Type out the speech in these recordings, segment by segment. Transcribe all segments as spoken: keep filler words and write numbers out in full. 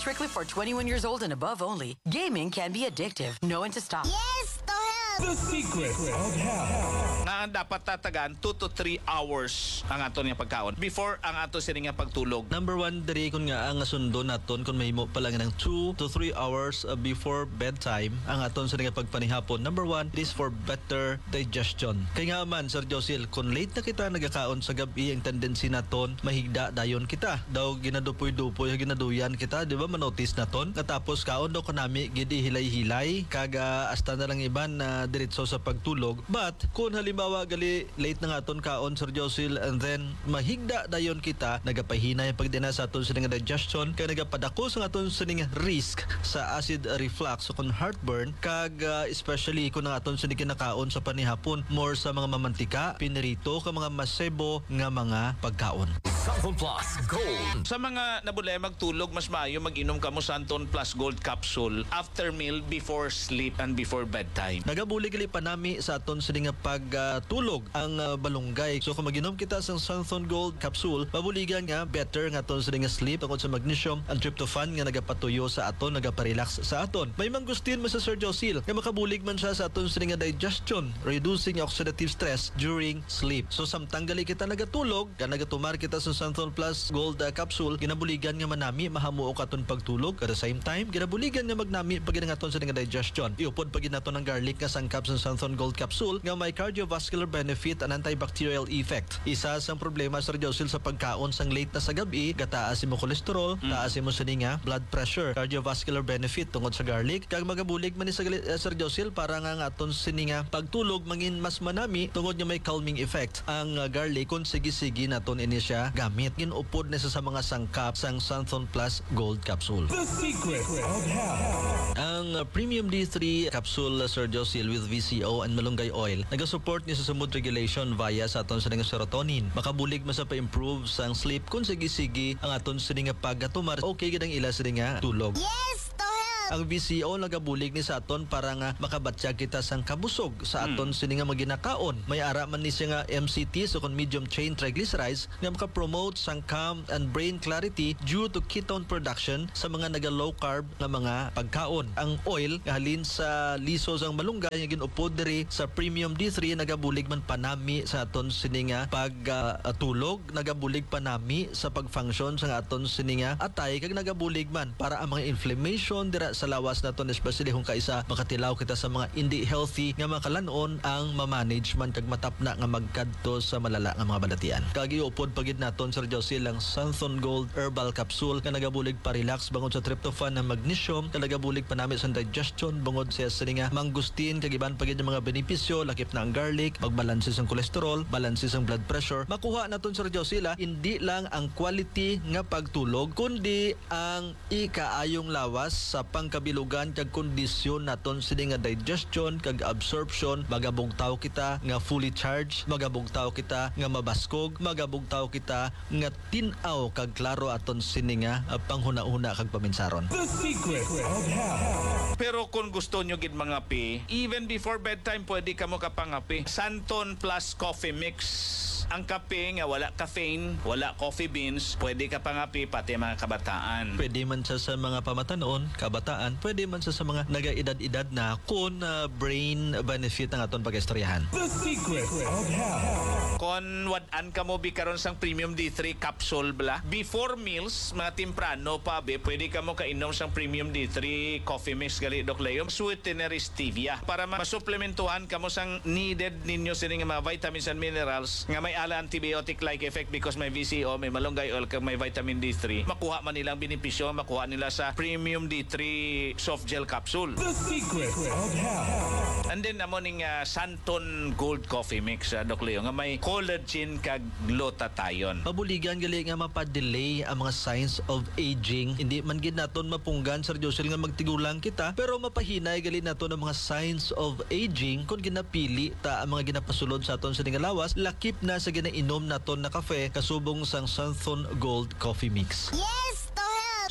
Strictly for twenty-one years old and above only. Gaming can be addictive. Know when to stop. Yes, to help. The secret of health. Nga dapat tatagan two to three hours ang ato niya pagkaon before ang ato sini nga pagtulog. Number one, diri kun nga ang sundo naton kung mahimo pa lang ng two to three hours uh, before bedtime ang aton sa nga pagpanihapon. Number one, it is for better digestion. Kaya nga man, Sir Josil, kung late na kita nagakaon sa gabi, ang tendency naton mahigda dayon kita. Daw ginadupoy-dupoy, ginaduyan kita, di ba manotice naton? Katapos kaon daw kanami gidi hilay-hilay, kaga hasta na lang iban na diretso sa pagtulog. But kung halimbawa gali late na nga aton kaon, Sir Josil, and then mahigda dayon kita, nagapahina yung pagdina sa aton sa nga digestion, kaya nagapadako sa aton sa nga risk sa acid reflux o kung heartburn, kag uh, especially kung ang aton sa kinakaon sa panihapon, more sa mga mamantika, pinirito, ka mga masebo nga mga pagkaon. Santon Plus Gold. Sa mga nabulay magtulog, mas maayo mag-inom ka mo Santon Plus Gold Capsule after meal, before sleep, and before bedtime. Nagabuli gali pa nami sa aton sa nga pagtulog uh, ang uh, balunggay. So kung mag-inom kita sa Santon Gold Capsule, mabuligan nga better nga aton sa nga sleep tungkol sa magnesium and tryptophan nga nagapatuyo sa aton, nagaparelax sa aton. May manggustin mo sa Sir Josil nga makabulig man siya sa aton sa nga digestion, reducing oxidative stress during sleep. So samtang gali kita nagatulog, ka nagatumar kita sa Santon Plus Gold uh, Capsule, ginabuligan nga manami mahamuo ka aton pagtulog. At the same time, ginabuligan nga magnami pag aton sa nga digestion. Iupod pag naton ng garlic nga sangkap sa Santon Gold Capsule nga may cardiovascular benefit and antibacterial effect. Isa sa problema, Sir Josil, sa pagkaon sang late na sa gabi, gataas mo cholesterol, mm. taas mo sa nga blood pressure, cardiovascular benefit tungod sa garlic. Kag magabulig man ni sa uh, Sir Josil, para nga nga aton sininga pagtulog mangin mas manami tungod nga may calming effect ang uh, garlic kung sige-sige naton ini siya gamit. Ginupod na sa mga sangkap sang Santon Plus Gold Capsule. The secret of health. Ang uh, Premium D three Capsule, uh, Sir Josil, with V C O and malunggay oil, nagasupport niya sa mood regulation via sa aton sa nga serotonin. Makabulig man sa pa-improve sang sleep kung sige-sige ang aton sa nga pagkatumar. Okay gidang ila sa nga tulog. Yes, to help. Ang V C O nagabulig ni sa aton para nga makabatya kita sang kabusog sa aton hmm. sini nga maginakaon. May ara man ni siya nga M C T, so kon medium chain triglycerides, nga makapromote sang calm and brain clarity due to ketone production sa mga naga low carb nga mga pagkaon. Ang oil nga halin sa liso sang malunggay nga ginupod diri sa Premium D three, nagabulig man panami sa aton sini nga pagtulog, uh, nagabulig panami sa pagfunction sa aton sini nga atay, kag nagabulig man para ang mga inflammation dira sa lawas naton, especially kung kaisa makatilaw kita sa mga hindi healthy nga makalanon ang ma-manage man kag matapna nga magkadto sa malala nga mga balatian. Kag iupod pagid naton, Sir Josil, ang Santon Gold Herbal Capsule nga nagabulig pa relax bangod sa tryptophan ng magnesium, nga nagabulig pa nami sa digestion bangod sa sininga mangustin, kag iban pagid yung mga benepisyo, lakip na ang garlic, magbalanse ang cholesterol, balanse ang blood pressure. Makuha naton, Sir Josil, hindi lang ang quality nga pagtulog kundi ang ikaayong lawas sa pangkabilugan kag kondisyon naton sini nga digestion kag absorption. Magabugtaw kita nga fully charged, magabugtaw kita nga mabaskog, magabugtaw kita nga tin-aw kag klaro aton sini nga uh, panghuna-huna kag paminsaron. The secret of health. Pero kung gusto nyo gid mangapi, even before bedtime, pwede ka mo kapangapi. Santon Plus Coffee Mix. Ang kape nga wala caffeine, wala coffee beans, pwede ka pangapi pati mga kabataan. Pwede man siya sa mga pamatanon, kabataan, pwede man siya sa mga naga-edad-edad na kung uh, brain benefit ang aton pag-istoryahan. The secret of health. Kung wadan ka mo bikaron sang Premium D three Capsule bla, before meals, mga timprano pa be, pwede ka mo kainom sang Premium D three Coffee Mix gali Doc Leo, sweetener stevia, para masuplementuhan ka mo sang needed ninyo sining mga vitamins and minerals nga may ala antibiotic-like effect because may V C O, may malunggay oil, kag may vitamin D three. Makuha man nilang benepisyo, makuha nila sa Premium D three Soft Gel Capsule. The secret of health. And then namo ning uh, Santon Gold Coffee Mix, uh, Doc Leo, nga may collagen kag glutathione. Pabuligan gali nga mapadelay ang mga signs of aging. Hindi man gid naton mapunggan, Sir Josil, nga magtigulang kita, pero mapahinay gali naton ang mga signs of aging kung ginapili ta ang mga ginapasulod sa aton sa lawas, lakip na sa ginainom naton na kafe kasubong sang Santon Gold Coffee Mix. Yes, to help.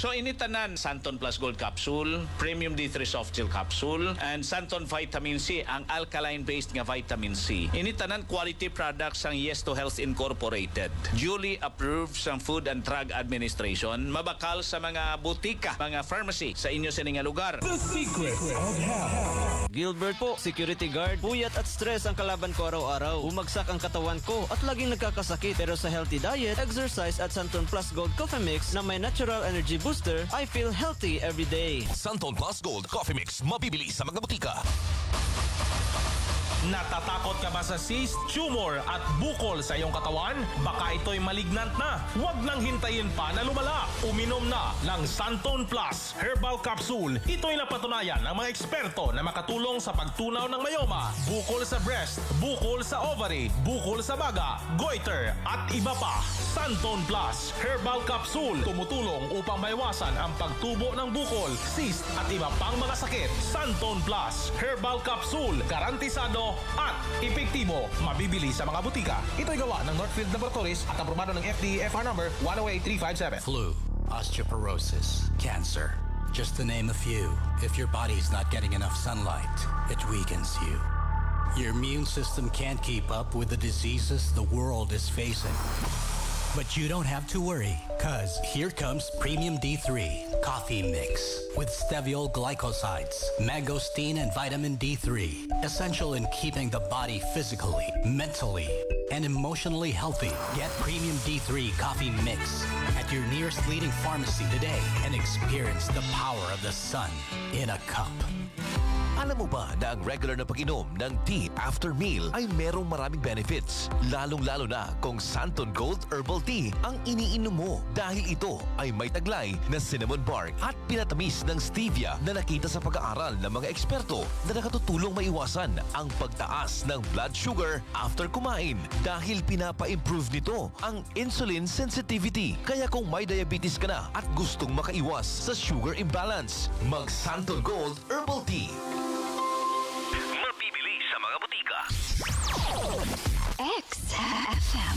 So initanan Santon Plus Gold Capsule, Premium D three Soft Gel Capsule, and Santon Vitamin C, ang alkaline-based nga vitamin C. Initanan quality products ang Yes to Health Incorporated. Duly approved sa Food and Drug Administration. Mabakal sa mga butika, mga pharmacy sa inyo sa nga lugar. The secret of health. Gilbert po, security guard. Puyat at stress ang kalaban ko araw-araw. Umagsak ang katawan ko at laging nagkakasakit. Pero sa healthy diet, exercise at Santon Plus Gold Coffee Mix na may natural energy booster, I feel healthy every day. Santon Plus Gold Coffee Mix. Mabibili sa mga butika. Natatakot ka ba sa cyst, tumor at bukol sa iyong katawan? Baka ito'y malignant na. Huwag nang hintayin pa na lumala. Uminom na ng Santon Plus Herbal Capsule. Ito'y napatunayan ng mga eksperto na makatulong sa pagtunaw ng mayoma, bukol sa breast, bukol sa ovary, bukol sa baga, goiter at iba pa. Santon Plus Herbal Capsule tumutulong upang maiwasan ang pagtubo ng bukol, cyst at iba pang mga sakit. Santon Plus Herbal Capsule, garantisado at epektibo. Mabibili sa mga butika. Ito'y gawa ng Northfield Laboratories at aprobado ng F D A F R number one oh eight three five seven. Flu, osteoporosis, cancer. Just to name a few. If your body's not getting enough sunlight, it weakens you. Your immune system can't keep up with the diseases the world is facing. But you don't have to worry, cause here comes Premium D three Coffee Mix with steviol glycosides, mangosteen and vitamin D three, essential in keeping the body physically, mentally, and emotionally healthy. Get Premium D three Coffee Mix at your nearest leading pharmacy today and experience the power of the sun in a cup. Alam mo ba na ang regular na pag-inom ng tea after meal ay merong maraming benefits? Lalong-lalo na kung Santon Gold Herbal Tea ang iniinom mo dahil ito ay may taglay na cinnamon bark at pinatamis ng stevia na nakita sa pag-aaral ng mga eksperto na nakatutulong maiwasan ang pagtaas ng blood sugar after kumain dahil pinapa-improve nito ang insulin sensitivity. Kaya kung may diabetes ka na at gustong makaiwas sa sugar imbalance, mag Santon Gold Herbal Tea. Mabibili sa mga butika. X F M.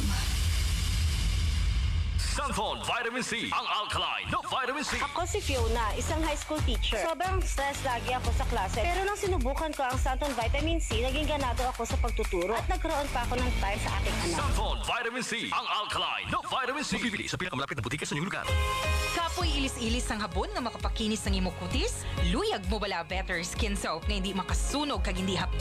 Santon Vitamin C, ang alkaline na vitamin C. Ako si Fiona, isang high school teacher. Sobrang stress lagi ako sa klase. Pero nang sinubukan ko ang Santon Vitamin C, naging ganado ako sa pagtuturo at nagkaroon pa ako ng time sa aking anak. Santon Vitamin C, ang alkaline na vitamin C. Mabibili sa pinakamalapit na butika sa inyong lugar. Kapoy ilis-ilis ang habon nga makapakinis ng imong kutis? Luyag mo bala Better Skin Soap nga hindi makasunog kag hindi hap